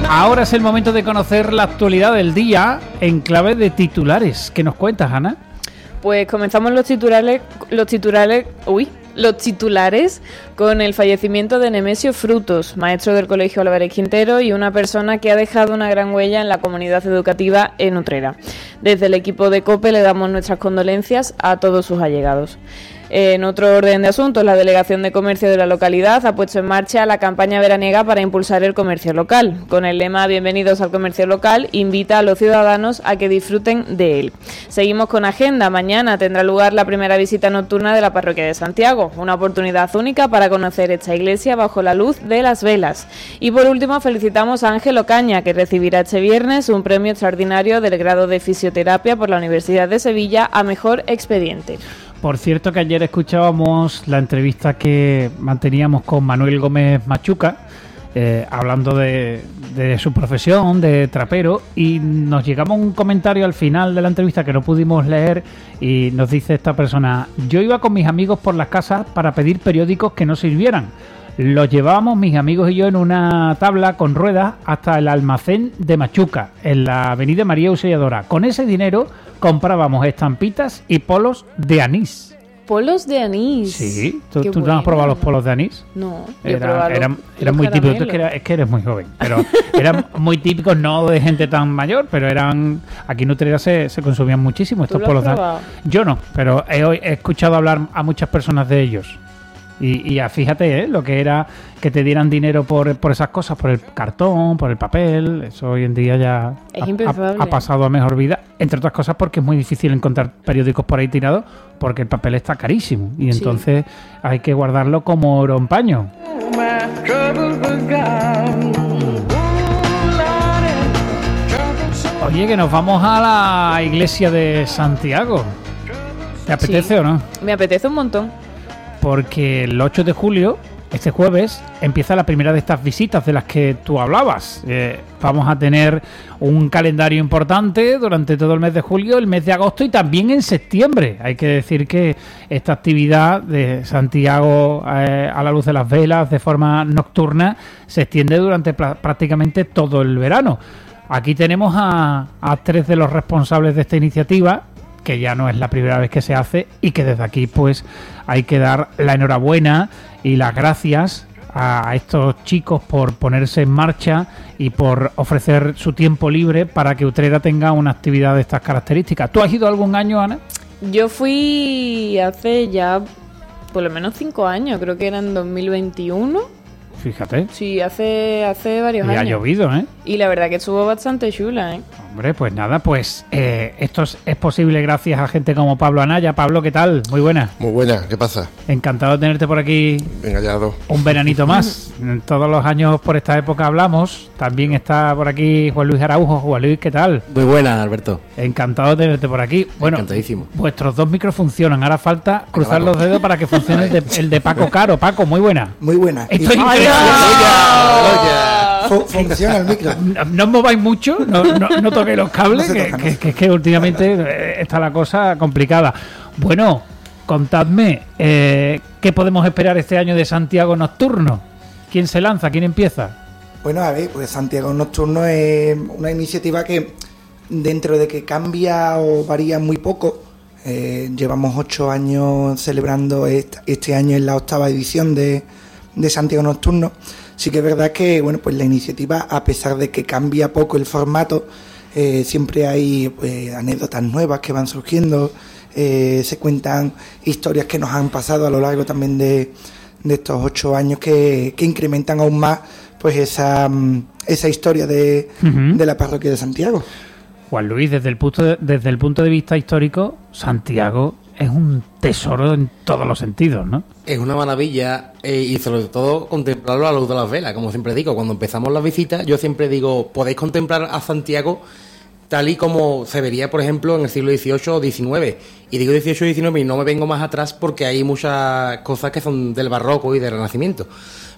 Ahora es el momento de conocer la actualidad del día en clave de titulares. ¿Qué nos cuentas, Ana? Pues comenzamos los titulares con el fallecimiento de Nemesio Frutos, maestro del Colegio Álvarez Quintero y una persona que ha dejado una gran huella en la comunidad educativa en Utrera. Desde el equipo de COPE le damos nuestras condolencias a todos sus allegados. En otro orden de asuntos, la Delegación de Comercio de la localidad ha puesto en marcha la campaña veraniega para impulsar el comercio local. Con el lema Bienvenidos al comercio local, invita a los ciudadanos a que disfruten de él. Seguimos con agenda. Mañana tendrá lugar la primera visita nocturna de la parroquia de Santiago, una oportunidad única para conocer esta iglesia bajo la luz de las velas. Y por último, felicitamos a Ángel Ocaña, que recibirá este viernes un premio extraordinario del grado de fisioterapia por la Universidad de Sevilla a mejor expediente. Por cierto, que ayer escuchábamos la entrevista que manteníamos con Manuel Gómez Machuca, hablando de su profesión, de trapero, y nos llegamos a un comentario al final de la entrevista que no pudimos leer y nos dice esta persona: yo iba con mis amigos por las casas para pedir periódicos que no sirvieran. Los llevábamos mis amigos y yo en una tabla con ruedas hasta el almacén de Machuca, en la avenida María Auxiliadora. Con ese dinero comprábamos estampitas y polos de anís. ¿Polos de anís? Sí. ¿Tú no has probado los polos de anís? No, eran muy típicos. Tú es que eres muy joven, pero eran muy típicos, no de gente tan mayor, pero eran... Aquí en Utrera se consumían muchísimo estos polos de anís. Yo no, pero he escuchado hablar a muchas personas de ellos. Y ya fíjate, lo que era que te dieran dinero por esas cosas, por el cartón, por el papel. Eso hoy en día ya ha pasado a mejor vida, entre otras cosas porque es muy difícil encontrar periódicos por ahí tirados, porque el papel está carísimo y entonces hay que guardarlo como oro en paño. Oye, que nos vamos a la iglesia de Santiago. ¿Te apetece o no? Me apetece un montón. Porque el 8 de julio, este jueves, empieza la primera de estas visitas de las que tú hablabas. Vamos a tener un calendario importante durante todo el mes de julio, el mes de agosto y también en septiembre. Hay que decir que esta actividad de Santiago a la luz de las velas de forma nocturna se extiende durante prácticamente todo el verano. Aquí tenemos a tres de los responsables de esta iniciativa, que ya no es la primera vez que se hace y que desde aquí pues hay que dar la enhorabuena y las gracias a estos chicos por ponerse en marcha y por ofrecer su tiempo libre para que Utrera tenga una actividad de estas características. ¿Tú has ido algún año, Ana? Yo fui hace ya por lo menos 5 años, creo que era en 2021. Fíjate. Sí, hace varios años. Y ha llovido, ¿eh? Y la verdad que estuvo bastante chula, ¿eh? Hombre, pues nada, pues esto es posible gracias a gente como Pablo Anaya. Pablo, ¿qué tal? Muy buena. Muy buena, ¿qué pasa? Encantado de tenerte por aquí. Venga, ya dos. Un veranito más. Todos los años por esta época hablamos. También está por aquí Juan Luis Araujo. Juan Luis, ¿qué tal? Muy buena, Alberto. Encantado de tenerte por aquí. Bueno, encantadísimo. Vuestros dos micros funcionan. Ahora falta cruzar los dedos para que funcione el de Paco Caro. Paco, muy buena. Muy buena. Esto es funciona el micro. No os mováis mucho, no toquéis los cables, que últimamente está la cosa complicada. Bueno, contadme, ¿qué podemos esperar este año de Santiago Nocturno? ¿Quién se lanza? ¿Quién empieza? Bueno, a ver, pues Santiago Nocturno es una iniciativa que, dentro de que cambia o varía muy poco, llevamos 8 años celebrando, este año es la 8ª edición de Santiago Nocturno. Sí que es verdad que, bueno, pues la iniciativa, a pesar de que cambia poco el formato, siempre hay anécdotas nuevas que van surgiendo, se cuentan historias que nos han pasado a lo largo también de estos 8 años que incrementan aún más pues esa historia de la parroquia de Santiago. Juan Luis, desde el punto de vista histórico, Santiago es un tesoro en todos los sentidos, ¿no? Es una maravilla y sobre todo contemplarlo a la luz de las velas, como siempre digo. Cuando empezamos las visitas, yo siempre digo, podéis contemplar a Santiago tal y como se vería, por ejemplo, en el siglo XVIII o XIX. Y digo XVIII y XIX y no me vengo más atrás porque hay muchas cosas que son del barroco y del Renacimiento.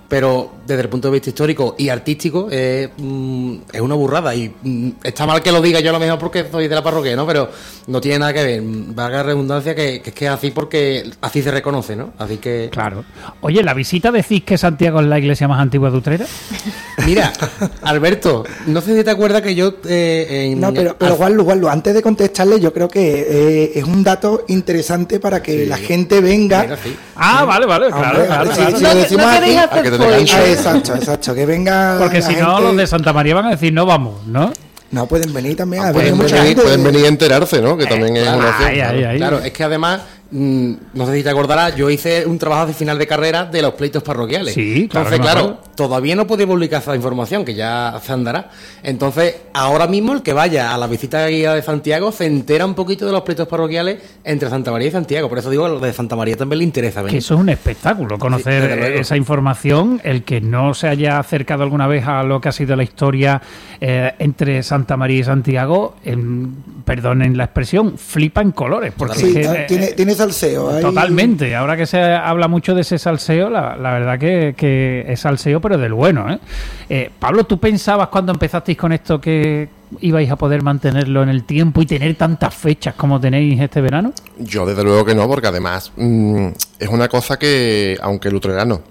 pero desde el punto de vista histórico y artístico es una burrada. Y está mal que lo diga yo a lo mejor porque soy de la parroquia, ¿no? Pero no tiene nada que ver. Valga redundancia que es así porque así se reconoce, ¿no? Así que... Claro. Oye, ¿la visita decís que Santiago es la iglesia más antigua de Utrera? Mira, Alberto, no sé si te acuerdas que yo... No, pero Juanlu, antes de contestarle, yo creo que es un dato interesante para que la gente venga. Mira, sí. Ah, vale, claro. Si lo decimos no queréis aquí, hacer spoiler. exacto, que venga. Porque si no, los de Santa María van a decir no vamos, ¿no? No, pueden venir también. Pueden venir a enterarse, ¿no? Que también es una opción. Claro, es que además, no sé si te acordarás, yo hice un trabajo de final de carrera de los pleitos parroquiales. Sí, claro. Entonces, claro, todavía no podía publicar esa información, que ya se andará. Entonces, ahora mismo el que vaya a la visita guía de Santiago se entera un poquito de los pleitos parroquiales entre Santa María y Santiago. Por eso digo que a los de Santa María también le interesa venir. Que eso es un espectáculo, conocer esa información. El que no se haya acercado alguna vez a lo que ha sido la historia entre Santa María y Santiago, perdonen la expresión, flipa en colores. Porque Sí, es que, tiene salseo. totalmente. Ahora que se habla mucho de ese salseo, la verdad que es salseo, pero del bueno, ¿eh? Pablo, ¿tú pensabas cuando empezasteis con esto que ibais a poder mantenerlo en el tiempo y tener tantas fechas como tenéis este verano? Yo desde luego que no, porque además es una cosa que, aunque el utrerano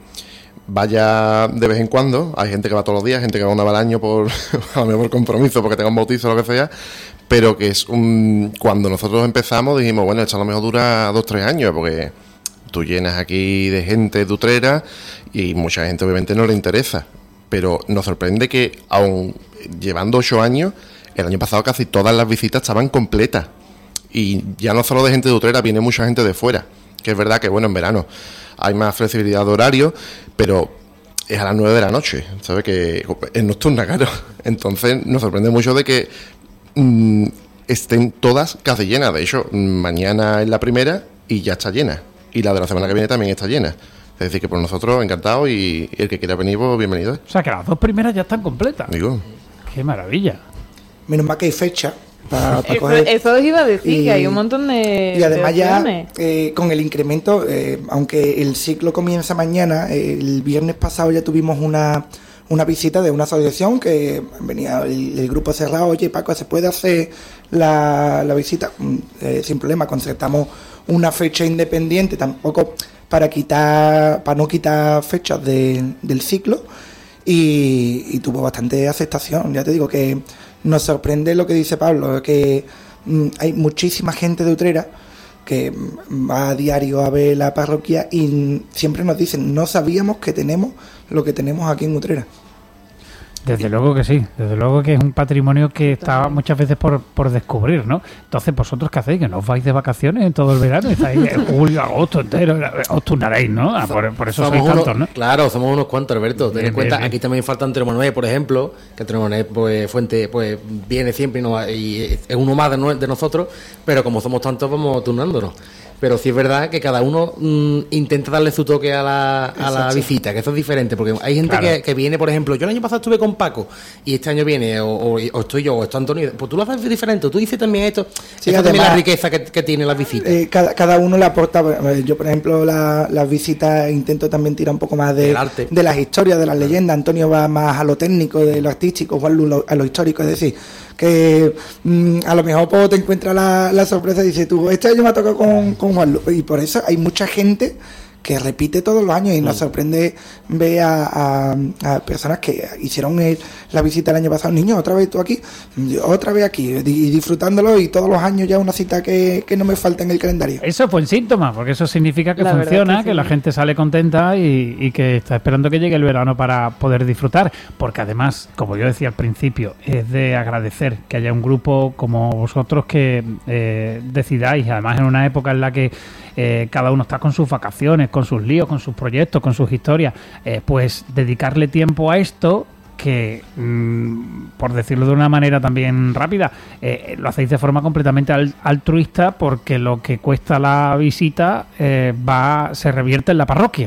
vaya de vez en cuando, hay gente que va todos los días, gente que va una vez al año por a lo mejor por compromiso, porque tenga un bautizo o lo que sea, pero que es cuando nosotros empezamos dijimos, bueno, esto a lo mejor dura 2-3 años, porque tú llenas aquí de gente de Utrera y mucha gente obviamente no le interesa, pero nos sorprende que aun llevando 8 años, el año pasado casi todas las visitas estaban completas, y ya no solo de gente de Utrera, viene mucha gente de fuera, que es verdad que bueno, en verano hay más flexibilidad de horario, pero es a las 9 de la noche, ¿sabes? Que es nocturna, claro. Entonces nos sorprende mucho de que estén todas casi llenas. De hecho, mañana es la primera y ya está llena. Y la de la semana que viene también está llena. Es decir, que por nosotros encantado, y el que quiera venir, pues bienvenido. O sea, que las 2 primeras ya están completas. Digo. ¡Qué maravilla! Menos mal que hay fecha para Eso os iba a decir, que hay un montón de y además opciones. ya con el incremento, aunque el ciclo comienza mañana, el viernes pasado ya tuvimos una visita de una asociación que venía el grupo cerrado. Oye, Paco, ¿se puede hacer la visita? Sin problema, concertamos una fecha independiente, tampoco para no quitar fechas del ciclo, y tuvo bastante aceptación. Ya te digo que nos sorprende lo que dice Pablo, que hay muchísima gente de Utrera que va a diario a ver la parroquia y siempre nos dicen, no sabíamos que tenemos lo que tenemos aquí en Utrera. Desde luego que sí, desde luego que es un patrimonio que está muchas veces por descubrir, ¿no? Entonces, ¿vosotros qué hacéis? ¿Que no os vais de vacaciones en todo el verano? Estáis en julio, agosto entero, os turnaréis, ¿no? Por eso sois tantos, ¿no? Claro, somos unos cuantos, Alberto. Ten en cuenta, aquí también falta Antonio Manuel, por ejemplo, que Antonio Manuel, pues, Fuente, pues, viene siempre y es uno más de nosotros, pero como somos tantos, vamos turnándonos. Pero sí es verdad que cada uno intenta darle su toque a la visita, que eso es diferente, porque hay gente que viene, por ejemplo, yo el año pasado estuve con Paco y este año viene, o estoy yo, o está Antonio, pues tú lo haces diferente, tú dices también esto, sí, además, también la riqueza que tiene las visitas. Cada uno le aporta. Yo, por ejemplo, las visitas intento también tirar un poco más de las historias, de las leyendas. Antonio va más a lo técnico, de lo artístico, Juan a lo histórico, es decir, que a lo mejor te encuentras la sorpresa y dices tú, este año me ha tocado con Juan, y por eso hay mucha gente que repite todos los años, y nos sorprende ver a personas que hicieron la visita el año pasado. Niños, otra vez tú aquí, otra vez aquí, y disfrutándolo, y todos los años ya una cita que no me falta en el calendario. Eso es buen síntoma, porque eso significa que funciona, que la gente sale contenta y que está esperando que llegue el verano para poder disfrutar, porque además, como yo decía al principio, es de agradecer que haya un grupo como vosotros que decidáis, además en una época en la que cada uno está con sus vacaciones, con sus líos, con sus proyectos, con sus historias, pues dedicarle tiempo a esto, que por decirlo de una manera también rápida, lo hacéis de forma completamente altruista, porque lo que cuesta la visita se revierte en la parroquia,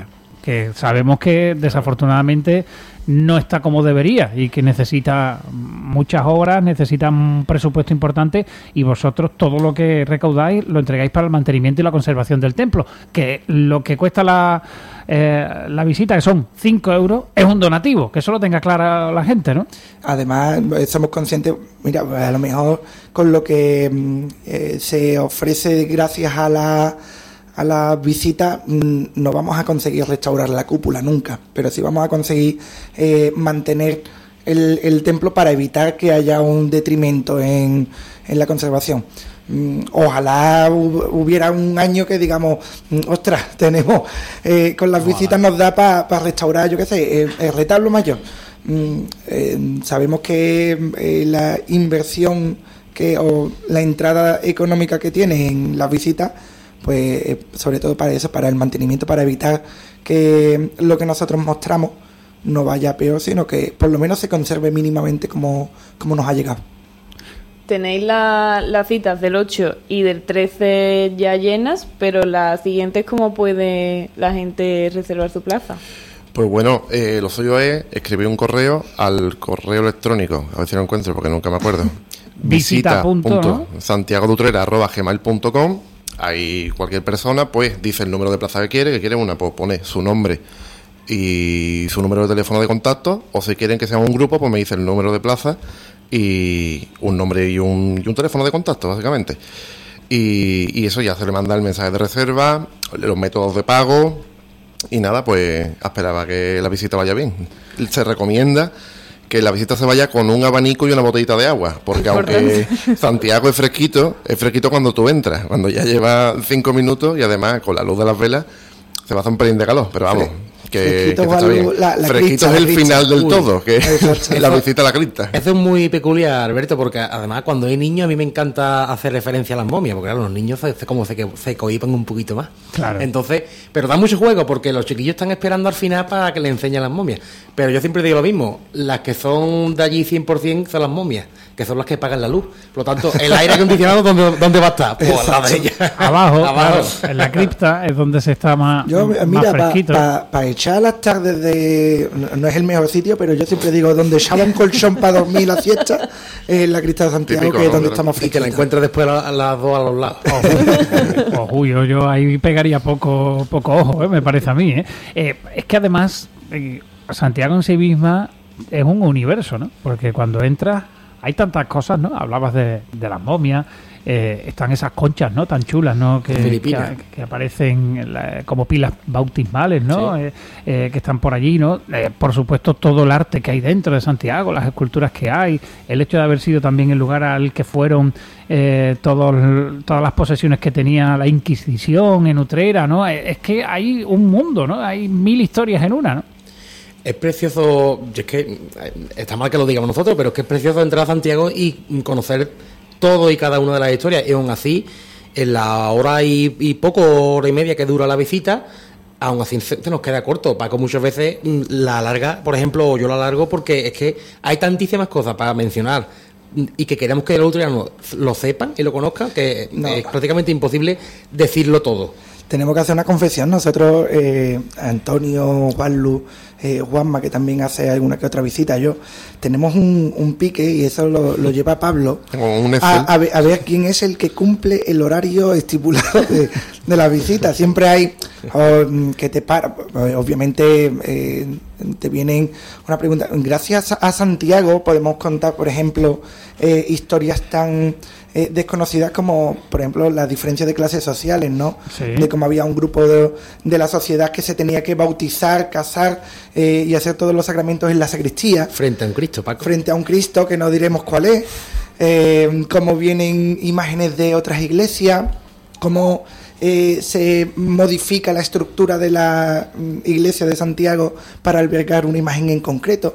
que sabemos que desafortunadamente no está como debería y que necesita muchas obras, necesita un presupuesto importante, y vosotros todo lo que recaudáis lo entregáis para el mantenimiento y la conservación del templo, que lo que cuesta la visita, que son 5 euros, es un donativo, que eso lo tenga clara la gente, ¿no? Además, somos conscientes, mira, a lo mejor con lo que se ofrece gracias a la visita no vamos a conseguir restaurar la cúpula nunca, pero sí vamos a conseguir mantener el templo para evitar que haya un detrimento en la conservación. Ojalá hubiera un año que digamos, ostras, tenemos con las visitas nos da para restaurar, yo qué sé, el retablo mayor. Sabemos que la inversión o la entrada económica que tiene en las visitas, pues sobre todo para eso, para el mantenimiento, para evitar que lo que nosotros mostramos no vaya peor, sino que por lo menos se conserve mínimamente como nos ha llegado. Tenéis las citas del 8 y del 13 ya llenas, pero las siguientes, ¿cómo puede la gente reservar su plaza? Pues bueno, lo suyo es escribir un correo al correo electrónico, a ver si lo encuentro porque nunca me acuerdo. visita.santiagodutrera@gmail.com. Ahí cualquier persona pues dice el número de plaza que quiere una, pues pone su nombre y su número de teléfono de contacto, o si quieren que sea un grupo, pues me dice el número de plaza y un nombre y un teléfono de contacto, básicamente. Y eso, ya se le manda el mensaje de reserva, los métodos de pago, y nada, pues esperaba que la visita vaya bien. Se recomienda que la visita se vaya con un abanico y una botellita de agua, porque aunque Santiago es fresquito cuando tú entras, cuando ya lleva 5 minutos, y además con la luz de las velas se va a hacer un pelín de calor, pero vamos, que está bien. Fresquito es el final del todo, que es la visita a la cripta. Eso es muy peculiar, Alberto, porque además cuando hay niños a mí me encanta hacer referencia a las momias, porque claro, los niños se cohiban un poquito más. Claro. Entonces, pero da mucho juego porque los chiquillos están esperando al final para que le enseñen las momias. Pero yo siempre digo lo mismo, las que son de allí 100% son las momias, que son las que pagan la luz. Por lo tanto, el aire acondicionado, ¿dónde va a estar? Pues al lado de ella. Abajo. Claro, en la cripta es donde se está más fresquito. Para echar las tardes no es el mejor sitio, pero yo siempre digo, donde echaba un colchón para dormir la siesta, es la cripta de Santiago, típico, que es donde estamos fresquitos. Y que la encuentres después a las dos a los lados. Ojo, yo ahí pegaría poco ojo, me parece a mí. Es que además, Santiago en sí misma es un universo, ¿no? Porque cuando entras hay tantas cosas, ¿no? Hablabas de las momias, están esas conchas, ¿no? Tan chulas, ¿no? Que aparecen como pilas bautismales, ¿no? Sí. Que están por allí, ¿no? Por supuesto, todo el arte que hay dentro de Santiago, las esculturas que hay, el hecho de haber sido también el lugar al que fueron todas las posesiones que tenía la Inquisición en Utrera, ¿no? Es que hay un mundo, ¿no? Hay 1000 historias en una, ¿no? Es precioso, es que está mal que lo digamos nosotros, pero es que es precioso entrar a Santiago y conocer todo y cada una de las historias, y aún así, en la hora y hora y media que dura la visita, aún así se nos queda corto. Paco muchas veces la alarga, por ejemplo, o yo la alargo, porque es que hay tantísimas cosas para mencionar y que queremos que los utreranos lo sepan y lo conozcan, que es prácticamente imposible decirlo todo. Tenemos que hacer una confesión. Nosotros, Antonio, Juanlu, Juanma, que también hace alguna que otra visita, yo, tenemos un pique, y eso lo lleva Pablo, a ver quién es el que cumple el horario estipulado de la visita. Siempre hay que te para, obviamente te vienen una pregunta. Gracias a Santiago podemos contar, por ejemplo, historias tan desconocidas como, por ejemplo, la diferencia de clases sociales, ¿no? Sí. De cómo había un grupo de la sociedad que se tenía que bautizar, casar y hacer todos los sacramentos en la sacristía. Frente a un Cristo, Paco. Frente a un Cristo que no diremos cuál es. Cómo vienen imágenes de otras iglesias, cómo se modifica la estructura de la iglesia de Santiago para albergar una imagen en concreto,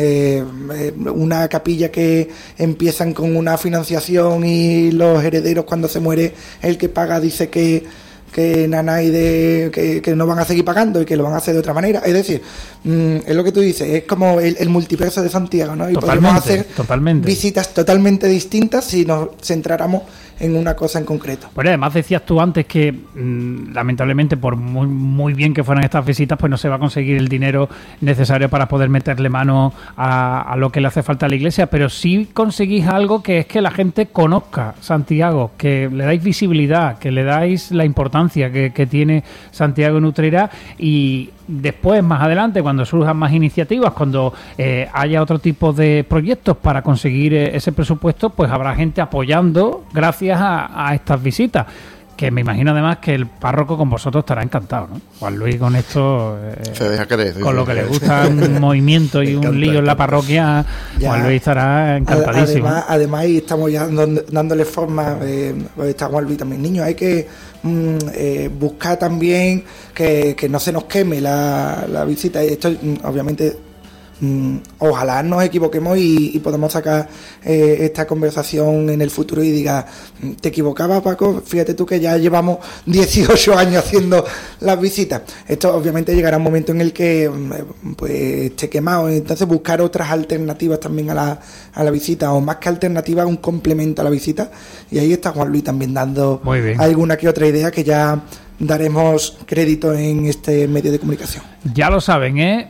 una capilla que empiezan con una financiación y los herederos, cuando se muere el que paga dice que Nanay que no van a seguir pagando y que lo van a hacer de otra manera. Es decir, es lo que tú dices, es como el multiverso de Santiago, ¿no? Y podemos hacer visitas totalmente distintas si nos centráramos en una cosa en concreto. Bueno, además decías tú antes que lamentablemente por muy bien que fueran estas visitas, pues no se va a conseguir el dinero necesario para poder meterle mano a lo que le hace falta a la iglesia, pero sí conseguís algo, que es que la gente conozca Santiago, que le dais visibilidad, que le dais la importancia que tiene Santiago en Utrera, y después, más adelante, cuando surjan más iniciativas, cuando haya otro tipo de proyectos para conseguir ese presupuesto, pues habrá gente apoyando gracias a estas visitas. Que me imagino además que el párroco con vosotros estará encantado, ¿no? Juan Luis con esto, se deja querer, con lo que le gusta un movimiento y un lío en la parroquia, ya, Juan Luis estará encantadísimo. Además y estamos ya dándole forma, está Juan Luis también. Niños, hay que buscar también que no se nos queme la visita. Esto obviamente... ojalá nos equivoquemos y podamos sacar esta conversación en el futuro y diga, te equivocabas, Paco, fíjate tú que ya llevamos 18 años haciendo las visitas. Esto obviamente llegará un momento en el que pues esté quemado, entonces buscar otras alternativas también a la visita, o más que alternativa, un complemento a la visita, y ahí está Juan Luis también dando alguna que otra idea que ya daremos crédito en este medio de comunicación. Ya lo saben,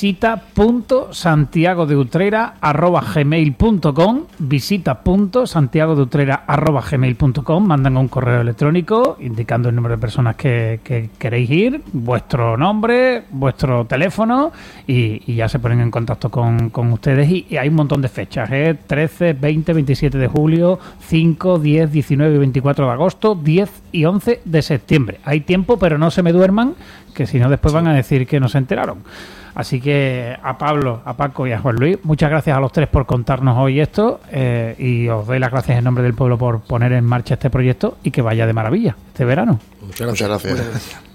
visita.santiagodeutrera@gmail.com, visita.santiagodeutrera@gmail.com, mandan un correo electrónico indicando el número de personas que queréis ir, vuestro nombre, vuestro teléfono, y ya se ponen en contacto con ustedes, y hay un montón de fechas, 13, 20, 27 de julio, 5, 10, 19 y 24 de agosto, 10 y 11 de septiembre. Hay tiempo, pero no se me duerman, que si no después van a decir que no se enteraron. Así que a Pablo, a Paco y a Juan Luis, muchas gracias a los tres por contarnos hoy esto, y os doy las gracias en nombre del pueblo por poner en marcha este proyecto y que vaya de maravilla este verano. Muchas gracias.